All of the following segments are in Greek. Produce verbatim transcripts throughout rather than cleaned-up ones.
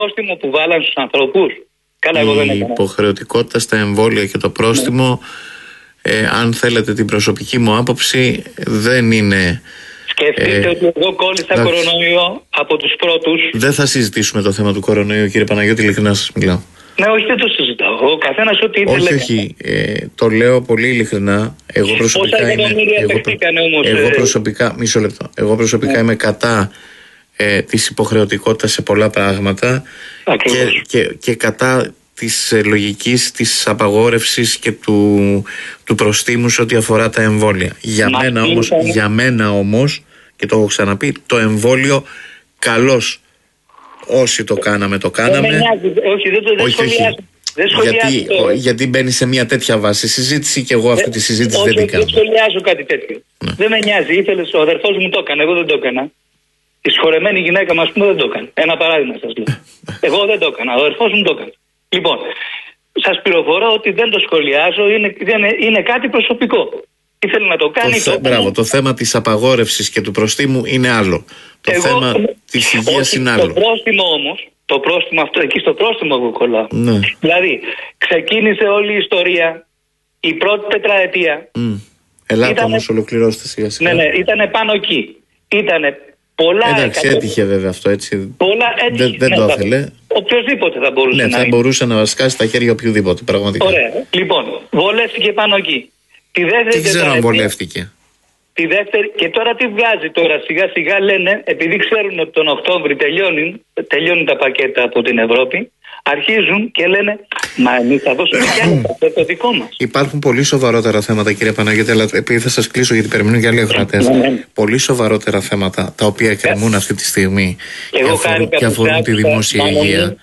πρόστιμο που βάλαν στους ανθρώπους. Καλά, εγώ δεν η έκανα. υποχρεωτικότητα στα εμβόλια και το πρόστιμο, ναι. ε, αν θέλετε την προσωπική μου άποψη, δεν είναι. Σκεφτείτε ε, ότι εγώ κόλλησα εντάξει. κορονοϊό από τους πρώτους. Δεν θα συζητήσουμε το θέμα του κορονοϊού, κύριε Παναγιώτη, ειλικρινά σας μιλάω. Ναι, όχι, δεν το συζητάω. Ο καθένας ό,τι ήθελε. Όχι, όχι. Ε, το λέω πολύ ειλικρινά. Εγώ προσωπικά Πόσα είμαι. Εγώ, όμως, εγώ ε, προσωπικά. Μισό λεπτό. Εγώ προσωπικά ναι. είμαι κατά ε, της υποχρεωτικότητας σε πολλά πράγματα και, και, και κατά της ε, λογικής της απαγόρευσης και του, του προστίμου σε ό,τι αφορά τα εμβόλια. Για Μα μένα όμως, είναι... για μένα όμως, και το έχω ξαναπεί, το εμβόλιο καλώς. Όσοι το κάναμε, το κάναμε. Δεν όχι, δεν το όχι, όχι. Δεν γιατί, το... γιατί μπαίνει σε μια τέτοια βάση συζήτηση και εγώ αυτή τη συζήτηση όχι, δεν την κάνω. Δεν σχολιάζω κάτι τέτοιο. Ναι. Δεν με νοιάζει. Ήθελες, ο αδερφός μου το έκανε, εγώ δεν το έκανα. Η συγχωρεμένη γυναίκα μας, πούμε, δεν το έκανε. Ένα παράδειγμα σας λέω. Εγώ δεν το έκανα, ο αδερφός μου το έκανε. Λοιπόν, σας πληροφορώ ότι δεν το σχολιάζω, είναι, είναι, είναι κάτι προσωπικό. Ήθελε να το κάνει. Το, θε, το, μπράβο, το θέμα της απαγόρευσης και του προστίμου είναι άλλο. Το εγώ, θέμα της υγείας είναι άλλο. Το πρόστιμο όμως, το πρόστιμο αυτό, εκεί στο πρόστιμο εγώ κολλάω. Ναι. Δηλαδή, ξεκίνησε όλη η ιστορία, η πρώτη τετραετία. Mm. Ελάτε ήτανε, όμως, ολοκληρώστε σιγά σιγά. Ναι, ναι, ήτανε πάνω εκεί. Ήτανε πολλά. Εντάξει, εκατό... έτυχε βέβαια αυτό έτσι. Πολλά έτυχε. Δεν, δεν ναι, το ήθελε. Οποιοςδήποτε θα μπορούσε ναι, να θα είναι. μπορούσε να σκάσει τα χέρια οποιοδήποτε, πραγματικά. Ωραία. Λοιπόν, βολεύτηκε πάνω εκεί. Τη δεύτερη δεν ξέρω αν βολεύτηκε. Τη δεύτερη, και τώρα τι βγάζει τώρα, σιγά σιγά λένε, επειδή ξέρουν ότι τον Οκτώβρη τελειώνουν, τελειώνουν τα πακέτα από την Ευρώπη, αρχίζουν και λένε, μα εμείς θα δώσουμε κι άλλο πακέτο το δικό μας. Υπάρχουν πολύ σοβαρότερα θέματα, κύριε Παναγιώτη, αλλά επειδή θα σας κλείσω γιατί περιμένουν και άλλοι ακροατές, πολύ σοβαρότερα θέματα τα οποία εκκρεμούν αυτή τη στιγμή και αφορούν, και αφορούν τη δημόσια υγεία.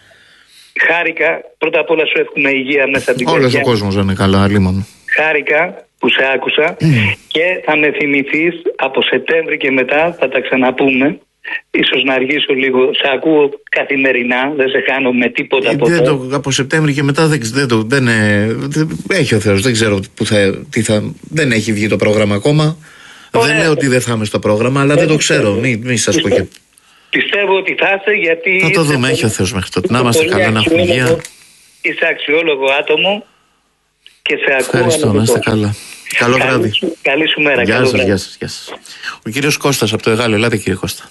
Χάρηκα, πρώτα απ' όλα σου εύχομαι υγεία μέσα από την Όλος ο κόσμος είναι καλά, αλίμονο. Χάρηκα που σε άκουσα mm. και θα με θυμηθείς από Σεπτέμβρη και μετά θα τα ξαναπούμε. Ίσως να αργήσω λίγο. Σε ακούω καθημερινά, δεν σε κάνω με τίποτα από το, από Σεπτέμβρη και μετά δεν, δεν, το, δεν, δεν έχει ο Θεός, δεν ξέρω που θα, τι θα, δεν έχει βγει το πρόγραμμα ακόμα. Ωραία. Δεν λέω ότι δεν θα είμαι στο πρόγραμμα, αλλά ε, δεν το ξέρω. Μην μη σας πω και... Πιστεύω ότι θα είσαι, γιατί... Θα το δούμε, έχει ο Θεός μέχρι τότε. Να είμαστε καλά, να έχουμε υγεία. Είσαι αξιόλογο άτομο και σε ακούω. Ευχαριστώ, να είστε καλά. Καλό καλή βράδυ. Σου, καλή σου μέρα. Γεια σας, γεια σας, γεια σας. Ο κύριος Κώστας από το Εγάλεο. Ελάτε, κύριε Κώστα.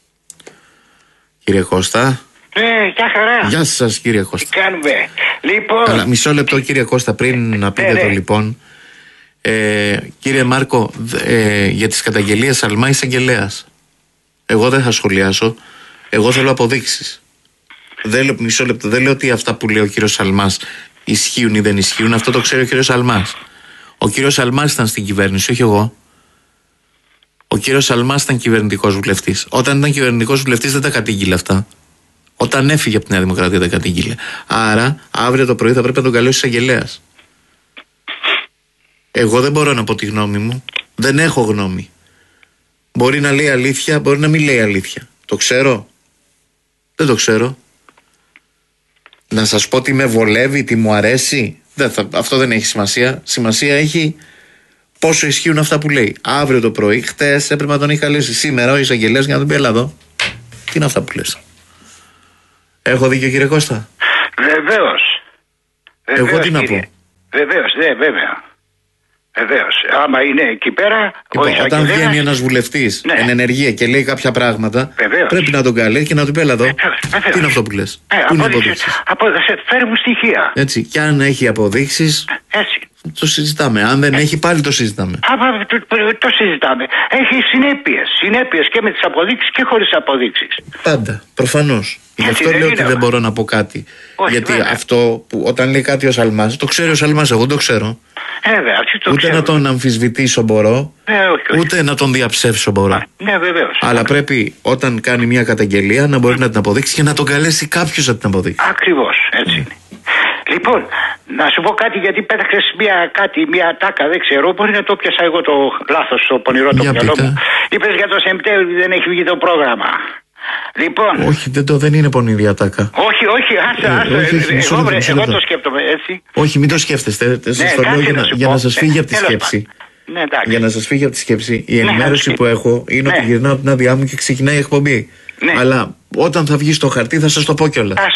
Κύριε Κώστα. Ε, γεια χαρά. Γεια σας, κύριε Κώστα. Τι κάνουμε. Λοιπόν. Καλά, μισό λεπτό, κύριε Κώστα, πριν να πείτε ε, το ναι. λοιπόν. Ε, κύριε Μάρκο, ε, για τις καταγγελίες Αλμά εισαγγελέας. Εγώ δεν θα σχολιάσω. Εγώ θέλω αποδείξεις. Δεν, μισό λεπτό, δεν λέω ότι αυτά που λέει ο κύριος Αλμάς ισχύουν ή δεν ισχύουν. Αυτό το ξέρει ο κύριος Αλμάς. Ο κύριος Αλμάς ήταν στην κυβέρνηση, όχι εγώ. Ο κύριος Αλμάς ήταν κυβερνητικός βουλευτής. Όταν ήταν κυβερνητικός βουλευτής δεν τα κατήγγειλε αυτά. Όταν έφυγε από τη Νέα Δημοκρατία τα κατήγγειλε. Άρα, αύριο το πρωί θα πρέπει να τον καλέσει εισαγγελέας. Εγώ δεν μπορώ να πω τη γνώμη μου. Δεν έχω γνώμη. Μπορεί να λέει αλήθεια, μπορεί να μην λέει αλήθεια. Το ξέρω. Δεν το ξέρω. Να σας πω τι με βολεύει, τι μου αρέσει. Δεν θα, αυτό δεν έχει σημασία. Σημασία έχει πόσο ισχύουν αυτά που λέει. Αύριο το πρωί, χτες έπρεπε να τον έχει καλέσει. Σήμερα ο εισαγγελέας για να τον πει έλα εδώ. Τι είναι αυτά που λες. Έχω δίκιο, κύριε Κώστα. Βεβαίως. Εγώ τι να πω. Βεβαίως, ναι, βέβαια. Βεβαίως. Άμα είναι εκεί πέρα. Λοιπόν, όταν βγαίνει ένας βουλευτής ναι. εν ενεργεία και λέει κάποια πράγματα, βεβαίως. Πρέπει να τον καλέσει και να του πει έλα εδώ. Βεβαίως. Τι είναι αυτό που λες. Ε, Πού είναι αποδείξεις. Φέρε μου στοιχεία. Έτσι. Και αν έχει αποδείξεις. Έτσι. Το συζητάμε. Αν δεν έχει, πάλι το συζητάμε. Α, το, το συζητάμε. Έχει συνέπειες. Συνέπειες και με τις αποδείξεις και χωρίς αποδείξεις. Πάντα. Προφανώς. Γι' αυτό λέω ότι δεν μπορώ να πω κάτι. Όχι, γιατί βέβαια. Αυτό που όταν λέει κάτι ο Σαλμάς, το ξέρει ο Σαλμάς, εγώ δεν το ξέρω. Ε, βέβαια, το ούτε ξέρω. να τον αμφισβητήσω μπορώ, ε, όχι, όχι. ούτε να τον διαψεύσω μπορώ. Α, ναι, βεβαίως. Αλλά πρέπει όταν κάνει μια καταγγελία να μπορεί να την αποδείξει και να τον καλέσει κάποιος να την αποδείξει. Ακριβώς, έτσι είναι. Λοιπόν, να σου πω κάτι, γιατί πέταξες μια, κάτι, μια τάκα, δεν ξέρω, μπορεί να το πιάσα εγώ το λάθος, το πονηρό το μυαλό μου. Είπες για το Σεπτέμβρη δεν έχει βγει το πρόγραμμα. Λοιπόν. Όχι, δεν, το, δεν είναι πονηρή ατάκα. Όχι, όχι, άσε, άσε. Ε, όχι, όχι, εγώ, βρε, εγώ το σκέφτομαι έτσι. Όχι, μην το σκέφτεστε. Ναι, σας το λέω για, να, για να σας φύγει από τη σκέψη. Ναι, για να σας φύγει από τη σκέψη. Η ενημέρωση ναι, που έχω είναι ναι. ότι γυρνάω από την άδειά μου και ξεκινάει η εκπομπή. Ναι. Αλλά όταν θα βγει στο χαρτί θα σας το πω κιόλας. Ας